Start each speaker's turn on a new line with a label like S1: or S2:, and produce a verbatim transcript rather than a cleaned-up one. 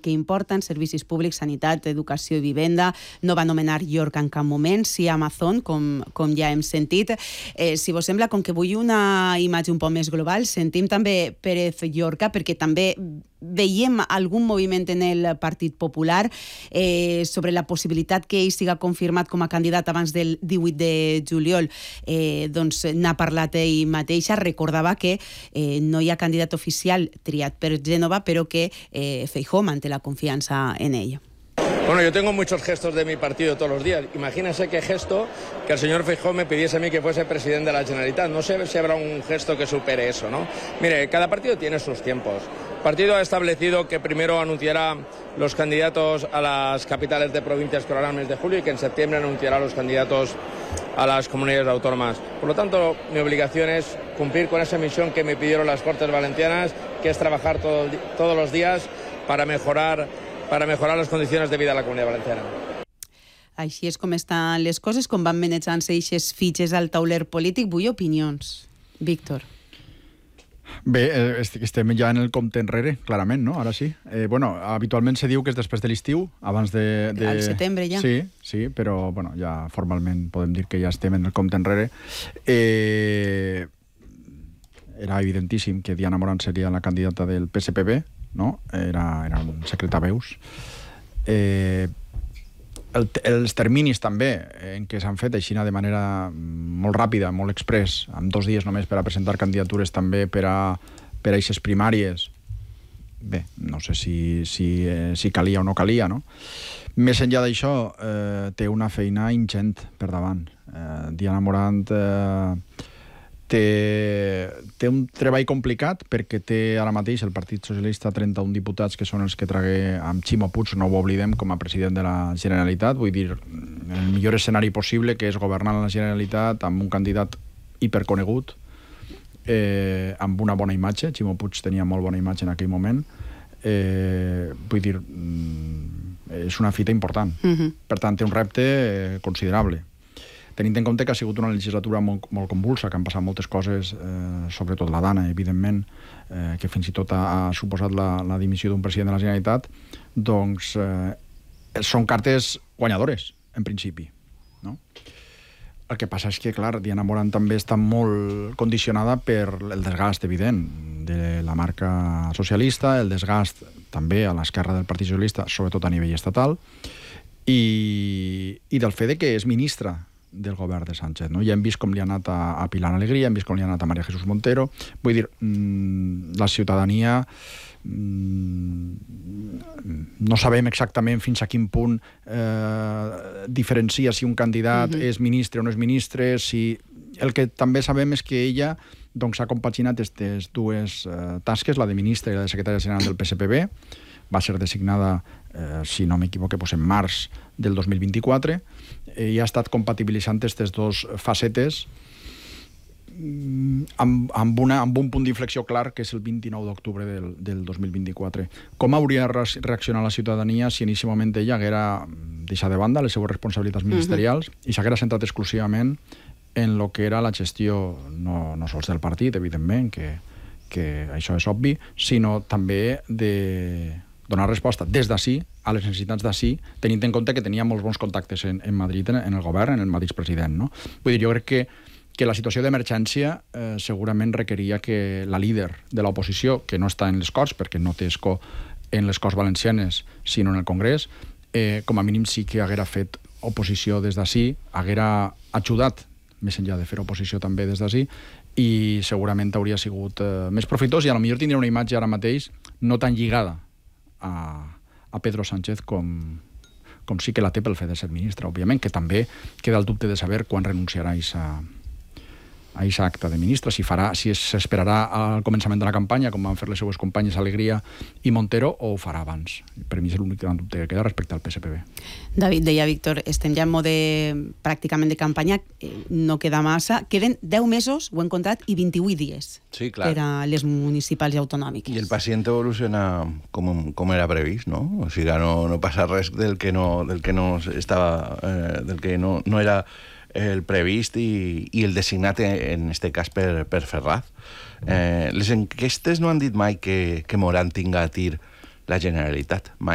S1: que importen, servicis públics, sanitat, educació i vivenda. No va anomenar York en cap moment, sí Amazon, com, com ja hem sentit. Eh, si vos sembla, com que vull una imatge un poc més global, sentim també Pérez Llorca, perquè també veiem algun moviment en el Partit Popular eh, sobre la possibilitat que ell siga confirmat com a candidat abans del divuit de juliol. Eh, doncs n'ha parlat ell mateixa, recordava que eh, no hi ha candidat oficial triat per Génova, però que eh, Feijóo manté la confiança en ell.
S2: Bueno, yo tengo muchos gestos de mi partido todos los días. Imagínese qué gesto que el señor Feijóo me pidiese a mí que fuese presidente de la Generalitat. No sé si habrá un gesto que supere eso, ¿no? Mire, cada partido tiene sus tiempos. El partido ha establecido que primero anunciará los candidatos a las capitales de provincias que lo hará el mes de julio y que en septiembre anunciará los candidatos a las comunidades autónomas. Por lo tanto, mi obligación es cumplir con esa misión que me pidieron las Cortes Valencianas, que es trabajar todo, todos los días para mejorar para mejorar les condicions de vida de la Comunitat Valenciana.
S1: Així és com estan les coses, com van manejant-se aquestes fitxes al tauler polític. Vull opinions. Víctor.
S3: Bé, estem ja en el compte enrere, clarament, no? Ara sí. Eh, bueno, habitualment se diu que és després de l'estiu, abans de... de...
S1: Al setembre ja.
S3: Sí, sí, però bueno, ja formalment podem dir que ja estem en el compte enrere. Eh... Era evidentíssim que Diana Morant seria la candidata del P S P B, no? Era, era un secret a veus. Eh, el, els terminis també, en què s'han fet així de manera molt ràpida, molt express, amb dos dies només per a presentar candidatures també per a, per a eixes primàries, bé, no sé si, si, eh, si calia o no calia, no? Més enllà d'això, eh, té una feina ingent per davant. Eh, Diana Morant... Eh, Té, té un treball complicat perquè té ara mateix el Partit Socialista trenta-un diputats que són els que tragué amb Ximo Puig, no ho oblidem, com a president de la Generalitat. Vull dir, el millor escenari possible, que és governar la Generalitat amb un candidat hiperconegut, eh, amb una bona imatge. Ximo Puig tenia molt bona imatge en aquell moment. Eh, vull dir, és una fita important. Uh-huh. Per tant, té un repte eh, considerable. Tenint en compte que ha sigut una legislatura molt, molt convulsa, que han passat moltes coses, eh, sobretot la Dana, evidentment, eh, que fins i tot ha, ha suposat la, la dimissió d'un president de la Generalitat, doncs eh, són cartes guanyadores, en principi. No? El que passa és que, clar, Diana Morant també està molt condicionada per el desgast evident de la marca socialista, el desgast també a l'esquerra del Partit Socialista, sobretot a nivell estatal, i, i del fet de que és ministra del govern de Sánchez, no? Ja hem vist com li ha anat a, a Pilar Alegría, hem vist com li ha anat a María Jesús Montero. Vull dir, mmm, la ciutadania mmm, no sabem exactament fins a quin punt eh, diferencia si un candidat uh-huh. és ministre o no és ministre, si... El que també sabem és que ella doncs, ha compaginat aquestes dues eh, tasques, la de ministra i la de secretària general del P S P B, va ser designada, eh, si no m'equivoque, doncs en març del dos mil vint-i-quatre, eh, i ha estat compatibilitzant aquestes dues facetes amb, amb, una, amb un punt d'inflexió clar, que és el vint-i-nou d'octubre del, del dos mil vint-i-quatre. Com hauria reaccionat la ciutadania si en aquest moment ella haguera deixat de banda les seves responsabilitats ministerials uh-huh. i s'haguera centrat exclusivament en el que era la gestió, no, no sols del partit, evidentment, que, que això és obvi, sinó també de donar resposta des d'ací a les necessitats d'ací, tenint en compte que tenia molts bons contactes en, en Madrid, en, en el govern, en el mateix president. No? Vull dir, jo crec que, que la situació d'emergència eh, segurament requeria que la líder de l'oposició, que no està en les Corts, perquè no té escó en les Corts Valencianes, sinó en el Congrés, eh, com a mínim sí que haguera fet oposició des d'ací, haguera ajudat, més enllà de fer oposició també des d'ací, i segurament hauria sigut eh, més profitós i potser tindria una imatge ara mateix no tan lligada a, a Pedro Sánchez com, com sí que la té pel fet de ser ministre, òbviament, que també queda el dubte de saber quan renunciarà a aquesta a aquest acte de ministre, si farà, si s'esperarà al començament de la campanya, com van fer les seues companyes Alegría i Montero, o ho farà abans. Per mi és l'únic gran dubte que queda respecte al P S P B.
S1: David, deia Víctor, estem ja en mode pràcticament de campanya, no queda massa. Queden deu mesos, ho hem comptat, i vint-i-vuit dies
S4: sí, clar.
S1: per a les municipals i autonòmiques.
S4: I el pacient evoluciona com, com era previst, no? O sigui, no, no passa res del que no, del que no estava, eh, del que no, no era el previst i, i el designat en este cas per, per Ferraz. Eh, les enquestes no han dit mai que, que Morant tinga a tir la Generalitat, mai.